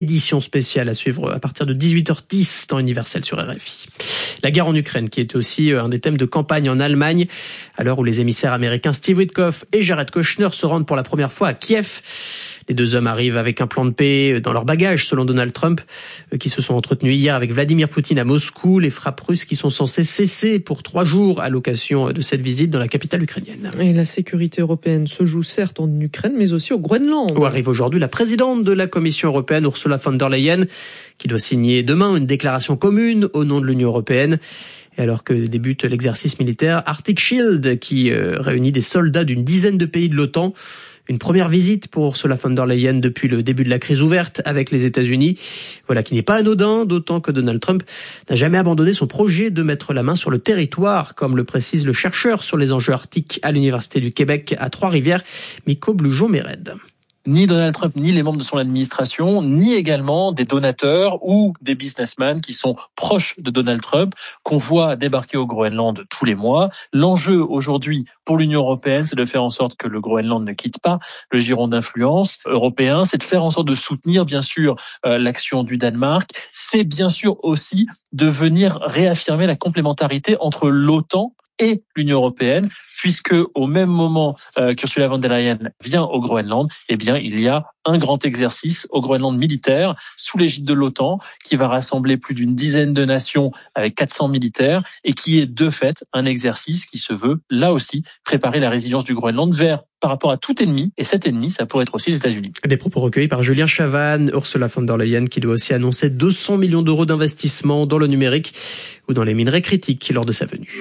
Édition spéciale à suivre à partir de 18h10 temps universel sur RFI. La guerre en Ukraine qui est aussi un des thèmes de campagne en Allemagne à l'heure où les émissaires américains Steve Witkoff et Jared Kushner se rendent pour la première fois à Kiev. Les deux hommes arrivent avec un plan de paix dans leur bagage, selon Donald Trump, qui se sont entretenus hier avec Vladimir Poutine à Moscou. Les frappes russes qui sont censées cesser pour 3 jours à l'occasion de cette visite dans la capitale ukrainienne. Et la sécurité européenne se joue certes en Ukraine, mais aussi au Groenland. Où arrive aujourd'hui la présidente de la Commission européenne, Ursula von der Leyen, qui doit signer demain une déclaration commune au nom de l'Union européenne. Et alors que débute l'exercice militaire Arctic Shield, qui réunit des soldats d'une dizaine de pays de l'OTAN. Une première visite pour Ursula von der Leyen depuis le début de la crise ouverte avec les États-Unis. Voilà qui n'est pas anodin, d'autant que Donald Trump n'a jamais abandonné son projet de mettre la main sur le territoire, comme le précise le chercheur sur les enjeux arctiques à l'Université du Québec à Trois-Rivières, Miko Blujon-Méred. Ni Donald Trump, ni les membres de son administration, ni également des donateurs ou des businessmen qui sont proches de Donald Trump, qu'on voit débarquer au Groenland tous les mois. L'enjeu aujourd'hui pour l'Union européenne, c'est de faire en sorte que le Groenland ne quitte pas le giron d'influence européen. C'est de faire en sorte de soutenir, bien sûr, l'action du Danemark. C'est bien sûr aussi de venir réaffirmer la complémentarité entre l'OTAN et l'Union européenne, puisque au même moment qu'Ursula von der Leyen vient au Groenland, eh bien, il y a un grand exercice au Groenland militaire sous l'égide de l'OTAN qui va rassembler plus d'une dizaine de nations avec 400 militaires et qui est de fait un exercice qui se veut là aussi préparer la résilience du Groenland par rapport à tout ennemi, et cet ennemi, ça pourrait être aussi les États-Unis. Des propos recueillis par Julien Chavannes, Ursula von der Leyen qui doit aussi annoncer 200 millions d'euros d'investissement dans le numérique ou dans les minerais critiques lors de sa venue.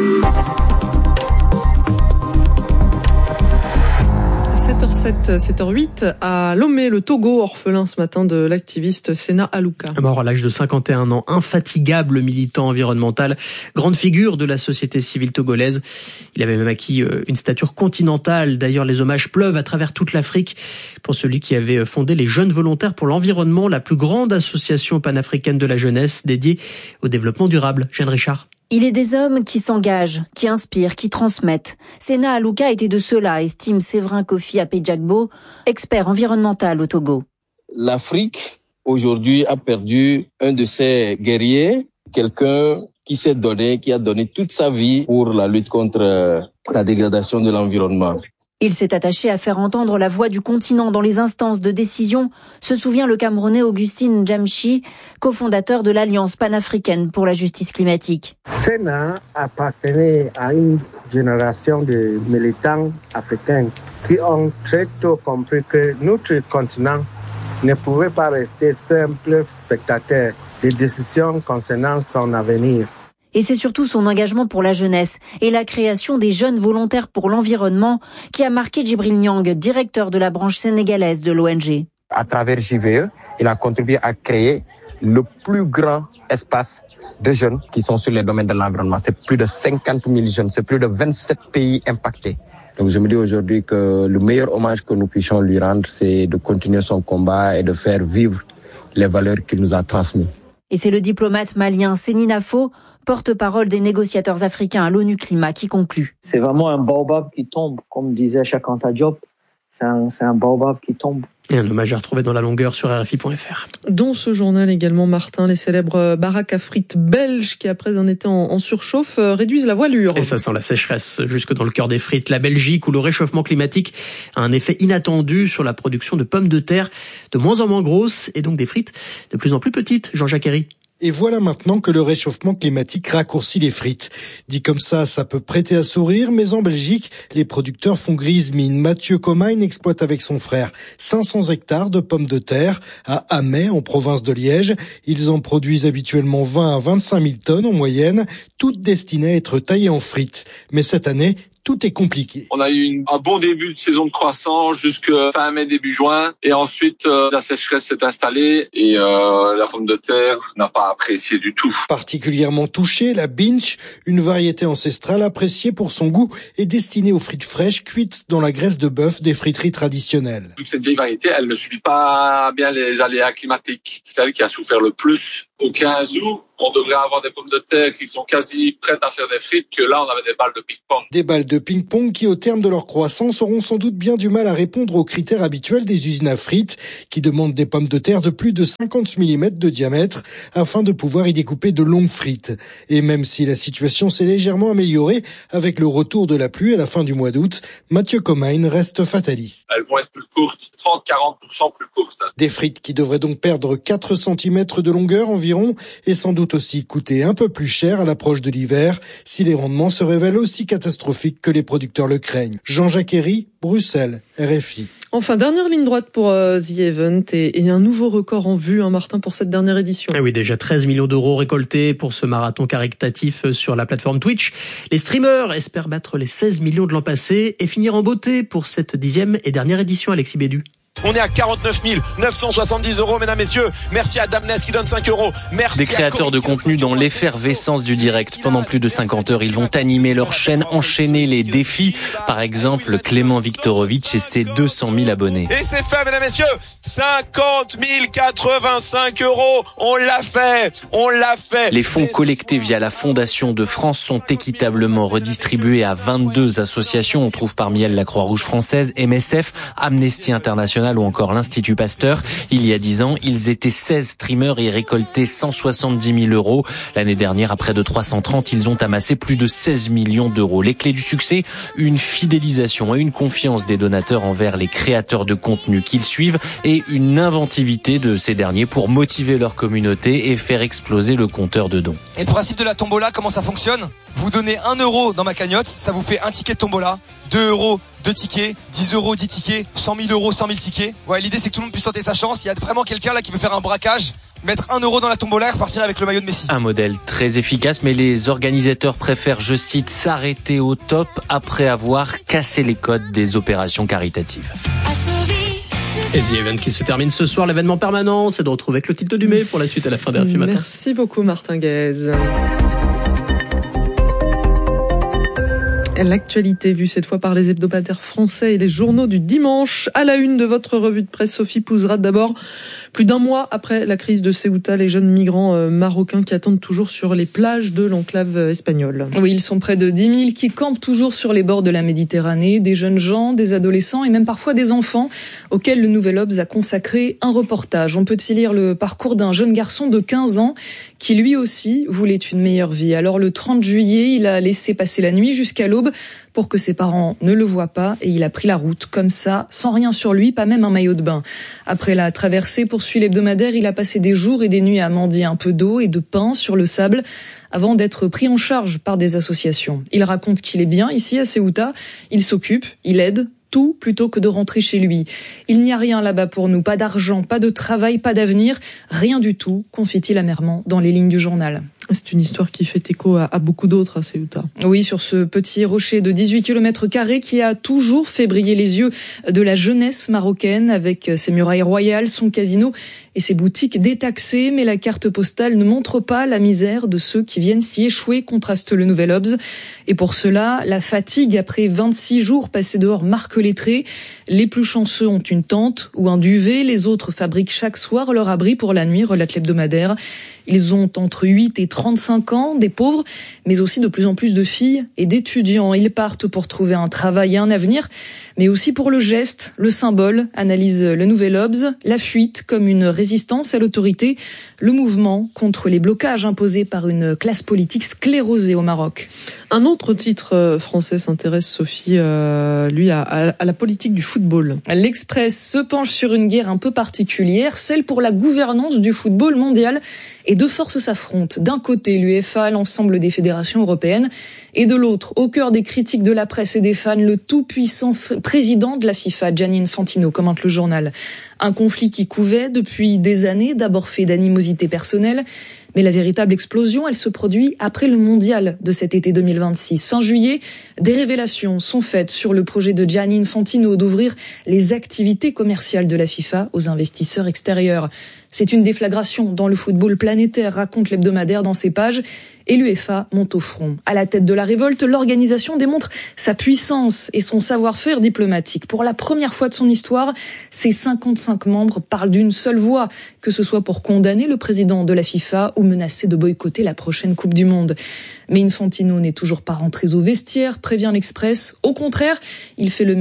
7h07, 7h08, à Lomé, le Togo, orphelin ce matin de l'activiste Sena Alouka. Mort à l'âge de 51 ans, infatigable militant environnemental, grande figure de la société civile togolaise. Il avait même acquis une stature continentale. D'ailleurs, les hommages pleuvent à travers toute l'Afrique pour celui qui avait fondé les Jeunes Volontaires pour l'Environnement, la plus grande association panafricaine de la jeunesse dédiée au développement durable. Jeanne Richard. Il est des hommes qui s'engagent, qui inspirent, qui transmettent. Sena Alouka était de ceux-là, estime Séverin Kofi Apejagbo, expert environnemental au Togo. L'Afrique, aujourd'hui, a perdu un de ses guerriers, quelqu'un qui s'est donné, qui a donné toute sa vie pour la lutte contre la dégradation de l'environnement. Il s'est attaché à faire entendre la voix du continent dans les instances de décision, se souvient le Camerounais Augustine Djamchi, cofondateur de l'Alliance panafricaine pour la justice climatique. Sena appartenait à une génération de militants africains qui ont très tôt compris que notre continent ne pouvait pas rester simple spectateur des décisions concernant son avenir. Et c'est surtout son engagement pour la jeunesse et la création des Jeunes Volontaires pour l'Environnement qui a marqué Djibril Niang, directeur de la branche sénégalaise de l'ONG. À travers JVE, il a contribué à créer le plus grand espace de jeunes qui sont sur les domaines de l'environnement. C'est plus de 50 000 jeunes, c'est plus de 27 pays impactés. Donc je me dis aujourd'hui que le meilleur hommage que nous puissions lui rendre, c'est de continuer son combat et de faire vivre les valeurs qu'il nous a transmises. Et c'est le diplomate malien Seni Nafo, porte-parole des négociateurs africains à l'ONU Climat, qui conclut. C'est vraiment un baobab qui tombe, comme disait Cheikh Anta Diop. C'est un baobab qui tombe. Et un hommage à retrouver dans la longueur sur RFI.fr. Dans ce journal également, Martin, les célèbres baraques à frites belges qui, après un été en surchauffe, réduisent la voilure. Et ça sent la sécheresse jusque dans le cœur des frites. La Belgique, où le réchauffement climatique a un effet inattendu sur la production de pommes de terre de moins en moins grosses et donc des frites de plus en plus petites. Jean-Jacques Herry. Et voilà maintenant que le réchauffement climatique raccourcit les frites. Dit comme ça peut prêter à sourire, mais en Belgique, les producteurs font grise mine. Mathieu Comain exploite avec son frère 500 hectares de pommes de terre à Amay, en province de Liège. Ils en produisent habituellement 20 à 25 000 tonnes en moyenne, toutes destinées à être taillées en frites. Mais cette année, tout est compliqué. On a eu un bon début de saison de croissance jusqu'à fin mai, début juin. Et ensuite, la sécheresse s'est installée et la pomme de terre n'a pas apprécié du tout. Particulièrement touchée, la Binch, une variété ancestrale appréciée pour son goût et destinée aux frites fraîches cuites dans la graisse de bœuf des friteries traditionnelles. Toute cette vieille variété, elle ne subit pas bien les aléas climatiques. C'est elle qui a souffert le plus au 15 août, on devrait avoir des pommes de terre qui sont quasi prêtes à faire des frites, que là, on avait des balles de ping-pong. Des balles de ping-pong qui, au terme de leur croissance, auront sans doute bien du mal à répondre aux critères habituels des usines à frites, qui demandent des pommes de terre de plus de 50 mm de diamètre, afin de pouvoir y découper de longues frites. Et même si la situation s'est légèrement améliorée avec le retour de la pluie à la fin du mois d'août, Mathieu Comain reste fataliste. Elles vont être plus courtes, 30-40% plus courtes. Des frites qui devraient donc perdre 4 cm de longueur environ, et sans doute aussi coûter un peu plus cher à l'approche de l'hiver, si les rendements se révèlent aussi catastrophiques que les producteurs le craignent. Jean-Jacques Herry, Bruxelles, RFI. Enfin, dernière ligne droite pour The Event et un nouveau record en vue, Martin, pour cette dernière édition. Et oui, déjà 13 millions d'euros récoltés pour ce marathon caritatif sur la plateforme Twitch. Les streamers espèrent battre les 16 millions de l'an passé et finir en beauté pour cette 10e et dernière édition, Alexis Bédu. On est à 49 970 €, mesdames, messieurs. Merci à Damnes qui donne 5 €. Merci. Des créateurs de contenu dans l'effervescence du direct. Pendant plus de 50 heures, ils vont animer leur chaîne, enchaîner les défis. Par exemple, Clément Viktorovitch et ses 200 000 abonnés. Et c'est fait, mesdames, messieurs. 50 085 €. On l'a fait. On l'a fait. Les fonds collectés via la Fondation de France sont équitablement redistribués à 22 associations. On trouve parmi elles la Croix-Rouge française, MSF, Amnesty International ou encore l'Institut Pasteur. Il y a 10 ans, ils étaient 16 streamers et récoltaient 170 000 €. L'année dernière, à près de 330, ils ont amassé plus de 16 millions d'euros. Les clés du succès, une fidélisation et une confiance des donateurs envers les créateurs de contenu qu'ils suivent et une inventivité de ces derniers pour motiver leur communauté et faire exploser le compteur de dons. Et le principe de la tombola, comment ça fonctionne ? Vous donnez 1 € dans ma cagnotte, ça vous fait un ticket de tombola, 2 €, 2 tickets, 10 €, 10 tickets, 100 000 €, 100 000 tickets. Ouais, l'idée c'est que tout le monde puisse tenter sa chance. Il y a vraiment quelqu'un là qui veut faire un braquage, mettre 1 € dans la tombola et repartir avec le maillot de Messi. Un modèle très efficace, mais les organisateurs préfèrent, je cite, s'arrêter au top après avoir cassé les codes des opérations caritatives. Et The Event qui se termine ce soir, l'événement permanent, c'est de retrouver Clotilde Dumais pour la suite à la fin d'RFI Matin. Merci beaucoup Martin Guez. L'actualité vue cette fois par les hebdomadaires français et les journaux du dimanche. À la une de votre revue de presse, Sophie Pouzrat, d'abord, plus d'un mois après la crise de Ceuta, les jeunes migrants marocains qui attendent toujours sur les plages de l'enclave espagnole. Oui, ils sont près de 10 000 qui campent toujours sur les bords de la Méditerranée, des jeunes gens, des adolescents et même parfois des enfants auxquels le Nouvel Obs a consacré un reportage. On peut y lire le parcours d'un jeune garçon de 15 ans qui lui aussi voulait une meilleure vie. Alors le 30 juillet, il a laissé passer la nuit jusqu'à l'aube pour que ses parents ne le voient pas et il a pris la route comme ça, sans rien sur lui, pas même un maillot de bain. Après la traversée, poursuit l'hebdomadaire, il a passé des jours et des nuits à mendier un peu d'eau et de pain sur le sable avant d'être pris en charge par des associations. Il raconte qu'il est bien ici à Ceuta, il s'occupe, il aide, tout plutôt que de rentrer chez lui. Il n'y a rien là-bas pour nous, pas d'argent, pas de travail, pas d'avenir, rien du tout, confie-t-il amèrement dans les lignes du journal. C'est une histoire qui fait écho à beaucoup d'autres à Ceuta. Oui, sur ce petit rocher de 18 km² qui a toujours fait briller les yeux de la jeunesse marocaine avec ses murailles royales, son casino et ses boutiques détaxées. Mais la carte postale ne montre pas la misère de ceux qui viennent s'y échouer, contraste le Nouvel Obs. Et pour cela, la fatigue après 26 jours passés dehors marque les traits. Les plus chanceux ont une tente ou un duvet, les autres fabriquent chaque soir leur abri pour la nuit, relate l'hebdomadaire. Ils ont entre 8 et 35 ans, des pauvres, mais aussi de plus en plus de filles et d'étudiants. Ils partent pour trouver un travail et un avenir, mais aussi pour le geste, le symbole, analyse le Nouvel Obs, la fuite comme une résistance à l'autorité, le mouvement contre les blocages imposés par une classe politique sclérosée au Maroc. Un autre titre français s'intéresse, Sophie, lui, à la politique du football. L'Express se penche sur une guerre un peu particulière, celle pour la gouvernance du football mondial. Et deux forces s'affrontent. D'un côté, l'UEFA, l'ensemble des fédérations européennes, et de l'autre, au cœur des critiques de la presse et des fans, le tout-puissant président de la FIFA, Gianni Infantino, commente le journal. Un conflit qui couvait depuis des années, d'abord fait d'animosité personnelle, mais la véritable explosion, elle se produit après le mondial de cet été 2026. Fin juillet, des révélations sont faites sur le projet de Gianni Infantino d'ouvrir les activités commerciales de la FIFA aux investisseurs extérieurs. C'est une déflagration dans le football planétaire, raconte l'hebdomadaire dans ses pages. Et l'UEFA monte au front. À la tête de la révolte, l'organisation démontre sa puissance et son savoir-faire diplomatique. Pour la première fois de son histoire, ses 55 membres parlent d'une seule voix, que ce soit pour condamner le président de la FIFA ou menacer de boycotter la prochaine Coupe du Monde. Mais Infantino n'est toujours pas rentré au vestiaire, prévient l'Express. Au contraire, il fait le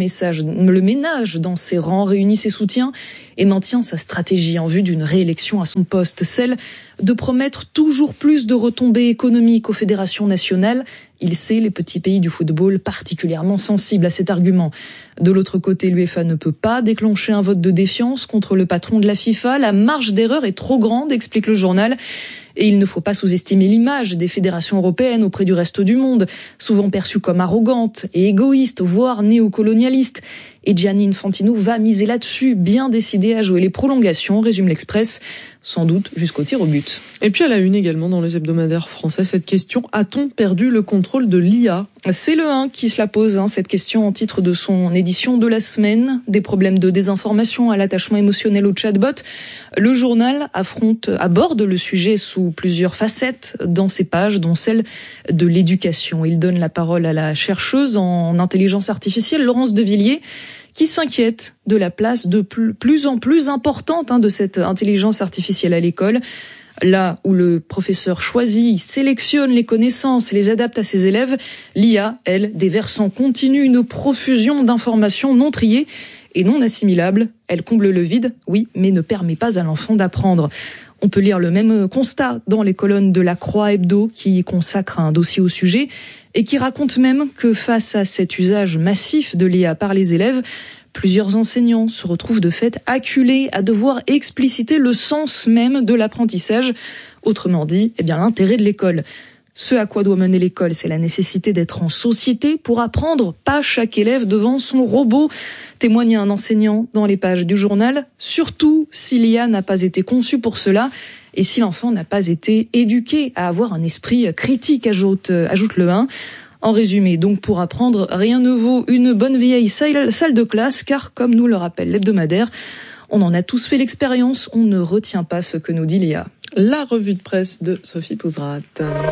ménage dans ses rangs, réunit ses soutiens et maintient sa stratégie en vue d'une réélection à son poste, celle de promettre toujours plus de retombées économiques aux fédérations nationales. Il sait les petits pays du football particulièrement sensibles à cet argument. De l'autre côté, l'UEFA ne peut pas déclencher un vote de défiance contre le patron de la FIFA. La marge d'erreur est trop grande, explique le journal. Et il ne faut pas sous-estimer l'image des fédérations européennes auprès du reste du monde, souvent perçues comme arrogantes et égoïstes, voire néocolonialistes. Et Gianni Infantino va miser là-dessus, bien décidé à jouer les prolongations, résume l'Express, sans doute jusqu'au tir au but. Et puis à la une également dans les hebdomadaires français, cette question, a-t-on perdu le contrôle de l'IA ? C'est Le 1 qui se la pose, cette question en titre de son édition de la semaine. Des problèmes de désinformation à l'attachement émotionnel au chatbot. Le journal aborde le sujet sous plusieurs facettes dans ses pages, dont celle de l'éducation. Il donne la parole à la chercheuse en intelligence artificielle, Laurence Devilliers, qui s'inquiète de la place de plus en plus importante de cette intelligence artificielle à l'école. Là où le professeur choisit, sélectionne les connaissances, les adapte à ses élèves, l'IA, elle, déverse en continu une profusion d'informations non triées et non assimilables. Elle comble le vide, oui, mais ne permet pas à l'enfant d'apprendre. On peut lire le même constat dans les colonnes de la Croix Hebdo qui consacre un dossier au sujet et qui raconte même que face à cet usage massif de l'IA par les élèves, plusieurs enseignants se retrouvent de fait acculés à devoir expliciter le sens même de l'apprentissage. Autrement dit, l'intérêt de l'école. Ce à quoi doit mener l'école, c'est la nécessité d'être en société pour apprendre, pas chaque élève devant son robot, témoigne un enseignant dans les pages du journal, surtout si l'IA n'a pas été conçue pour cela et si l'enfant n'a pas été éduqué à avoir un esprit critique, ajoute Le 1. En résumé, donc, pour apprendre, rien ne vaut une bonne vieille salle de classe, car, comme nous le rappelle l'hebdomadaire, on en a tous fait l'expérience, on ne retient pas ce que nous dit l'IA. La revue de presse de Sophie Pouzrat.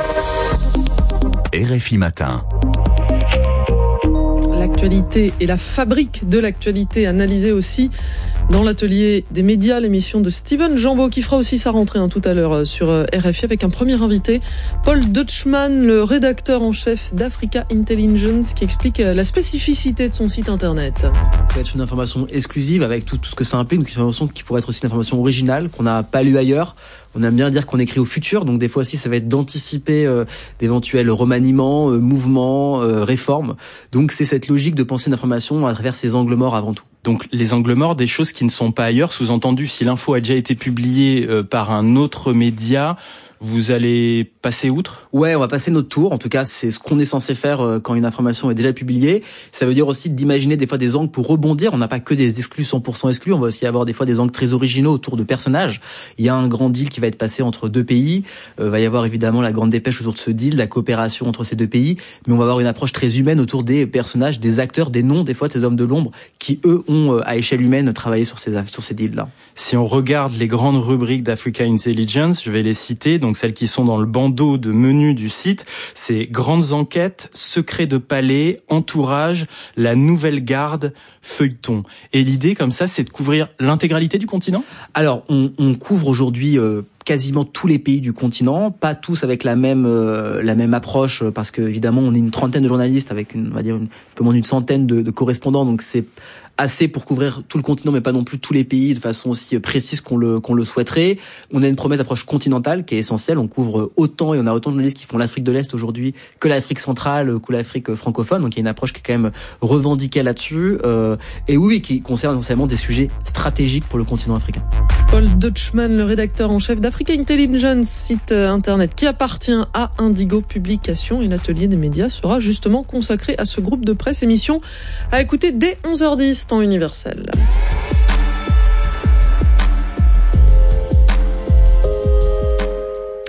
RFI Matin. L'actualité et la fabrique de l'actualité analysée aussi dans l'atelier des médias, l'émission de Steven Jambeau qui fera aussi sa rentrée tout à l'heure sur RFI avec un premier invité, Paul Dutchman, le rédacteur en chef d'Africa Intelligence, qui explique la spécificité de son site internet. Ça va être une information exclusive avec tout ce que ça implique, une information qui pourrait être aussi une information originale qu'on n'a pas lue ailleurs. On aime bien dire qu'on écrit au futur, donc des fois aussi ça va être d'anticiper d'éventuels remaniements, mouvements, réformes. Donc c'est cette logique de penser une information à travers ces angles morts avant tout. Donc les angles morts, des choses qui ne sont pas ailleurs, sous-entendu, si l'info a déjà été publiée par un autre média, vous allez passer outre ? Ouais, on va passer notre tour. En tout cas, c'est ce qu'on est censé faire quand une information est déjà publiée. Ça veut dire aussi d'imaginer des fois des angles pour rebondir. On n'a pas que des exclus 100% exclus. On va aussi avoir des fois des angles très originaux autour de personnages. Il y a un grand deal qui va être passé entre deux pays. Va y avoir évidemment la grande dépêche autour de ce deal, la coopération entre ces deux pays. Mais on va avoir une approche très humaine autour des personnages, des acteurs, des noms, des fois de ces hommes de l'ombre qui, eux, ont à échelle humaine travaillé sur ces deals-là. Si on regarde les grandes rubriques d'Africa Intelligence, je vais les citer. Donc celles qui sont dans le bandeau de menu du site, c'est grandes enquêtes, secrets de palais, entourage, la nouvelle garde, feuilleton. Et l'idée comme ça, c'est de couvrir l'intégralité du continent ? Alors, on couvre aujourd'hui quasiment tous les pays du continent, pas tous avec la même approche, parce que évidemment on est une trentaine de journalistes avec un peu moins d'une centaine de correspondants, donc c'est assez pour couvrir tout le continent, mais pas non plus tous les pays de façon aussi précise qu'on le souhaiterait. On a une promesse d'approche continentale qui est essentielle. On couvre autant et on a autant de journalistes qui font l'Afrique de l'Est aujourd'hui que l'Afrique centrale, que l'Afrique francophone. Donc il y a une approche qui est quand même revendiquée là-dessus. Et oui, qui concerne essentiellement des sujets stratégiques pour le continent africain. Paul Dutchman, le rédacteur en chef d'Africa Intelligence, site internet qui appartient à Indigo Publications, et l'atelier des médias sera justement consacré à ce groupe de presse, émission à écouter dès 11h10 temps universel.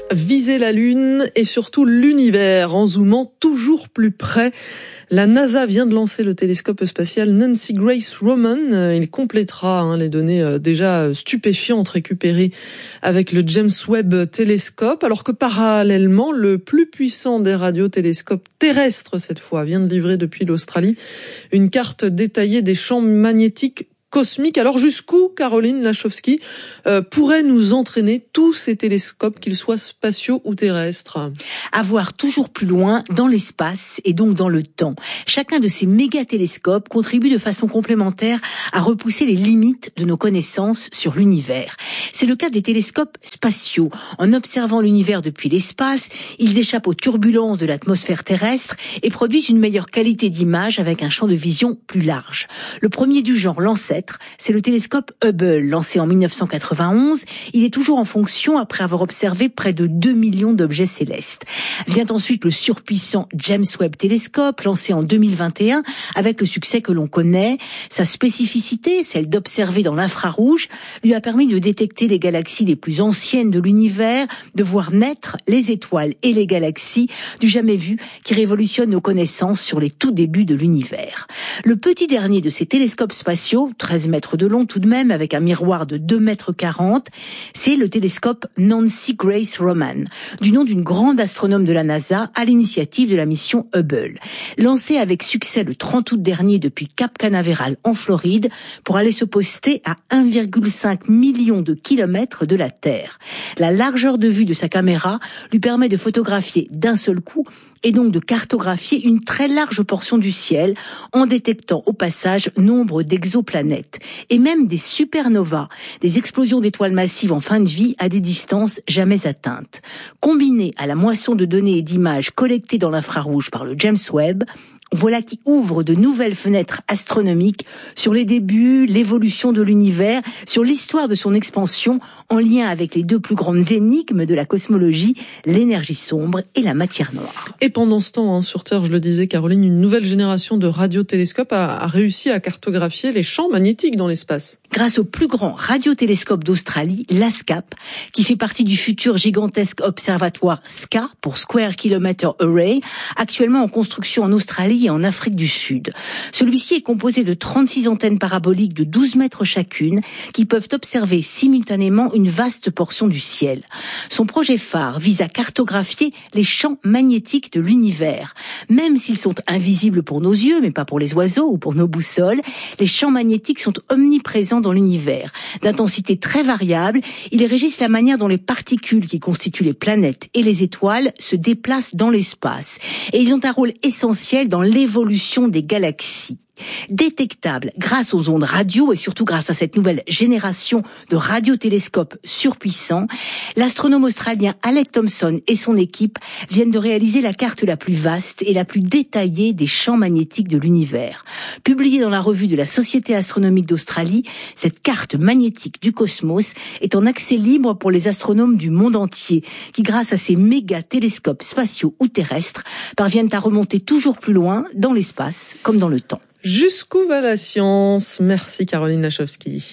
viser la Lune et surtout l'univers en zoomant toujours plus près. La NASA vient de lancer le télescope spatial Nancy Grace Roman. Il complétera les données déjà stupéfiantes récupérées avec le James Webb télescope, alors que parallèlement, le plus puissant des radiotélescopes terrestres, cette fois, vient de livrer depuis l'Australie une carte détaillée des champs magnétiques cosmique. Alors jusqu'où, Caroline Lachowski, pourraient nous entraîner tous ces télescopes, qu'ils soient spatiaux ou terrestres? À voir toujours plus loin dans l'espace et donc dans le temps. Chacun de ces méga-télescopes contribue de façon complémentaire à repousser les limites de nos connaissances sur l'univers. C'est le cas des télescopes spatiaux. En observant l'univers depuis l'espace, ils échappent aux turbulences de l'atmosphère terrestre et produisent une meilleure qualité d'image avec un champ de vision plus large. Le premier du genre, l'ancêtre, c'est le télescope Hubble, lancé en 1991. Il est toujours en fonction après avoir observé près de 2 millions d'objets célestes. Vient ensuite le surpuissant James Webb Telescope, lancé en 2021, avec le succès que l'on connaît. Sa spécificité, celle d'observer dans l'infrarouge, lui a permis de détecter les galaxies les plus anciennes de l'univers, de voir naître les étoiles et les galaxies du jamais vu qui révolutionnent nos connaissances sur les tout débuts de l'univers. Le petit dernier de ces télescopes spatiaux, 13 mètres de long tout de même, avec un miroir de 2,40 mètres, c'est le télescope Nancy Grace Roman, du nom d'une grande astronome de la NASA à l'initiative de la mission Hubble. Lancé avec succès le 30 août dernier depuis Cap Canaveral en Floride pour aller se poster à 1,5 million de kilomètres de la Terre. La largeur de vue de sa caméra lui permet de photographier d'un seul coup et donc de cartographier une très large portion du ciel en détectant au passage nombre d'exoplanètes et même des supernovas, des explosions d'étoiles massives en fin de vie à des distances jamais atteintes. Combiné à la moisson de données et d'images collectées dans l'infrarouge par le James Webb, voilà qui ouvre de nouvelles fenêtres astronomiques sur les débuts, l'évolution de l'univers, sur l'histoire de son expansion en lien avec les deux plus grandes énigmes de la cosmologie, l'énergie sombre et la matière noire. Et pendant ce temps, sur Terre, je le disais Caroline, une nouvelle génération de radiotélescopes a réussi à cartographier les champs magnétiques dans l'espace. Grâce au plus grand radiotélescope d'Australie, l'ASCAP, qui fait partie du futur gigantesque observatoire SKA pour Square Kilometre Array, actuellement en construction en Australie et en Afrique du Sud. Celui-ci est composé de 36 antennes paraboliques de 12 mètres chacune qui peuvent observer simultanément une vaste portion du ciel. Son projet phare vise à cartographier les champs magnétiques de l'univers. Même s'ils sont invisibles pour nos yeux, mais pas pour les oiseaux ou pour nos boussoles, les champs magnétiques sont omniprésents dans l'univers. D'intensité très variable, ils régissent la manière dont les particules qui constituent les planètes et les étoiles se déplacent dans l'espace. Et ils ont un rôle essentiel dans l'évolution des galaxies. Détectable grâce aux ondes radio et surtout grâce à cette nouvelle génération de radiotélescopes surpuissants, l'astronome australien Alec Thompson et son équipe viennent de réaliser la carte la plus vaste et la plus détaillée des champs magnétiques de l'univers. Publiée dans la revue de la Société astronomique d'Australie, cette carte magnétique du cosmos est en accès libre pour les astronomes du monde entier qui, grâce à ces méga télescopes spatiaux ou terrestres, parviennent à remonter toujours plus loin dans l'espace comme dans le temps. Jusqu'où va la science? Merci Caroline Lachowski.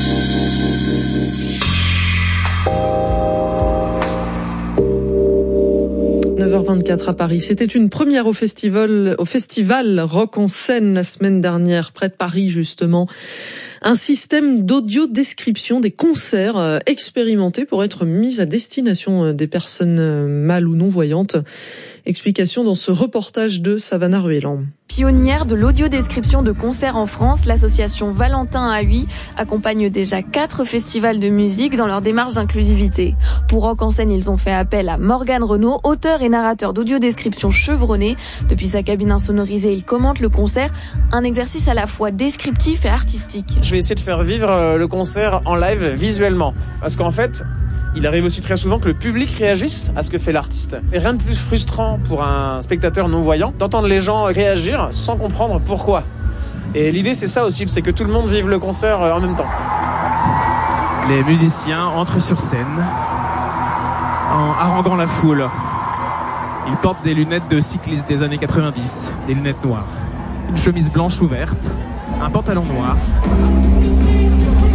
9h24 à Paris. C'était une première au festival Rock en scène la semaine dernière, près de Paris justement. Un système d'audio-description des concerts expérimentés pour être mis à destination des personnes mal ou non-voyantes. Explication dans ce reportage de Savannah Rueland. Pionnière de l'audio-description de concerts en France, l'association Valentin A8 accompagne déjà 4 festivals de musique dans leur démarche d'inclusivité. Pour Rock en scène, ils ont fait appel à Morgane Renaud, auteur et narrateur d'audio-description chevronné. Depuis sa cabine insonorisée, il commente le concert, un exercice à la fois descriptif et artistique. Je vais essayer de faire vivre le concert en live visuellement, parce qu'en fait, il arrive aussi très souvent que le public réagisse à ce que fait l'artiste. Et rien de plus frustrant pour un spectateur non-voyant d'entendre les gens réagir sans comprendre pourquoi. Et l'idée, c'est ça aussi, c'est que tout le monde vive le concert en même temps. Les musiciens entrent sur scène en haranguant la foule. Ils portent des lunettes de cycliste des années 90, des lunettes noires, une chemise blanche ouverte, un pantalon noir.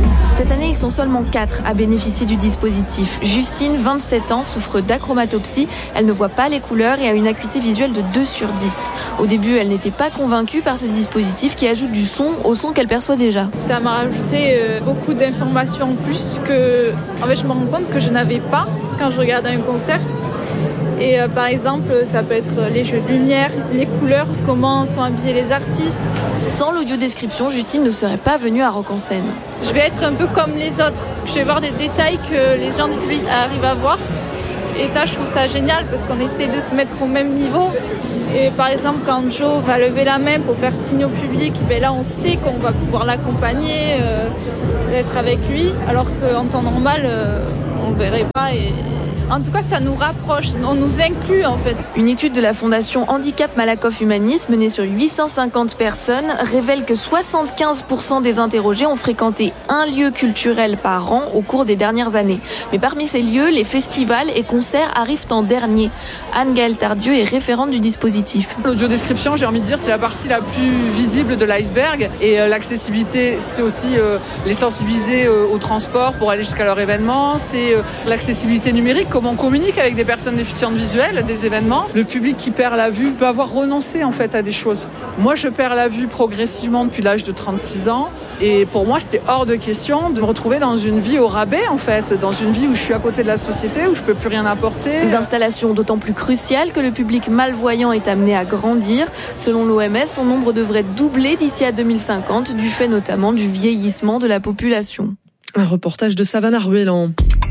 Cette année, ils sont seulement 4 à bénéficier du dispositif. Justine, 27 ans, souffre d'achromatopsie. Elle ne voit pas les couleurs et a une acuité visuelle de 2 sur 10. Au début, elle n'était pas convaincue par ce dispositif qui ajoute du son au son qu'elle perçoit déjà. Ça m'a rajouté beaucoup d'informations en plus que, en fait, je me rends compte que je n'avais pas quand je regarde un concert. Et par exemple, ça peut être les jeux de lumière, les couleurs, comment sont habillés les artistes. Sans l'audiodescription, Justine ne serait pas venue à Rock en scène. Je vais être un peu comme les autres. Je vais voir des détails que les gens du public arrivent à voir. Et ça, je trouve ça génial parce qu'on essaie de se mettre au même niveau. Et par exemple, quand Joe va lever la main pour faire signe au public, ben là, on sait qu'on va pouvoir l'accompagner, être avec lui, alors qu'en temps normal, on le verrait pas. Et en tout cas, ça nous rapproche, on nous inclut en fait. Une étude de la Fondation Handicap Malakoff Humanisme menée sur 850 personnes révèle que 75% des interrogés ont fréquenté un lieu culturel par an au cours des dernières années. Mais parmi ces lieux, les festivals et concerts arrivent en dernier. Anne-Gaëlle Tardieu est référente du dispositif. L'audiodescription, j'ai envie de dire, c'est la partie la plus visible de l'iceberg. Et l'accessibilité, c'est aussi les sensibiliser au transport pour aller jusqu'à leur événement. C'est l'accessibilité numérique, comment on communique avec des personnes déficientes visuelles, des événements. Le public qui perd la vue peut avoir renoncé en fait à des choses. Moi, je perds la vue progressivement depuis l'âge de 36 ans. Et pour moi, c'était hors de question de me retrouver dans une vie au rabais en fait, dans une vie où je suis à côté de la société, où je peux plus rien apporter. Des installations d'autant plus cruciales que le public malvoyant est amené à grandir. Selon l'OMS, son nombre devrait doubler d'ici à 2050, du fait notamment du vieillissement de la population. Un reportage de Savannah Ruellan.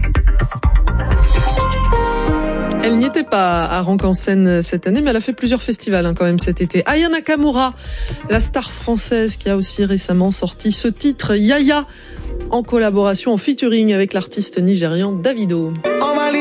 Elle n'y était pas à Rock en scène cette année, mais elle a fait plusieurs festivals quand même cet été. Aya Nakamura, la star française qui a aussi récemment sorti ce titre, Yaya, en collaboration, en featuring avec l'artiste nigérian Davido.